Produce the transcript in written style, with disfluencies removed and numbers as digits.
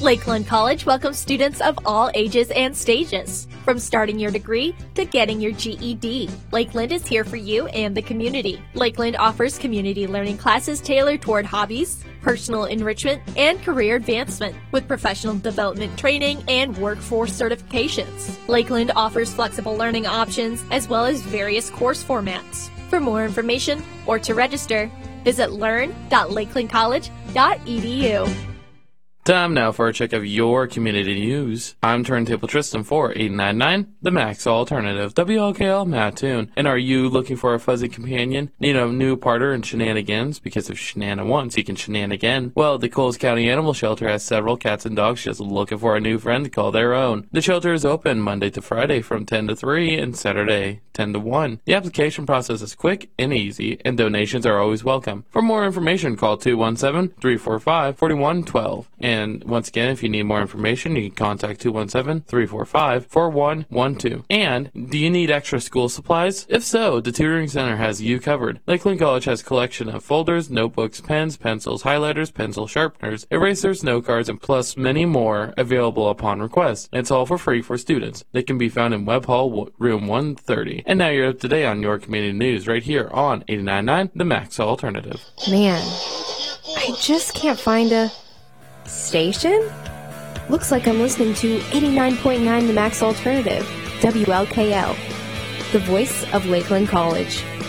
Lakeland College welcomes students of all ages and stages, from starting your degree to getting your GED. Lakeland is here for you and the community. Lakeland offers community learning classes tailored toward hobbies, personal enrichment, and career advancement, with professional development training and workforce certifications. Lakeland offers flexible learning options as well as various course formats. For more information or to register, visit learn.lakelandcollege.edu. Time now for a check of your community news. I'm Turntable Tristan for 899, the Max Alternative, WLKL Mattoon. And are you looking for a fuzzy companion? Need a new partner in shenanigans? Because if shenan once, you can shenan again. Well, the Coles County Animal Shelter has several cats and dogs just looking for a new friend to call their own. The shelter is open Monday to Friday from 10 to 3 and Saturday 10 to 1. The application process is quick and easy, and donations are always welcome. For more information, call 217-345-4112. And once again, if you need more information, you can contact 217-345-4112. And do you need extra school supplies? If so, the Tutoring Center has you covered. Lakeland College has a collection of folders, notebooks, pens, pencils, highlighters, pencil sharpeners, erasers, note cards, and plus many more available upon request. It's all for free for students. They can be found in Webb Hall, room 130. And now you're up to date on your community news right here on 89.9, the Max Alternative. Man, I just can't find a station? Looks like I'm listening to 89.9 The Max Alternative, WLKL, the voice of Lakeland College.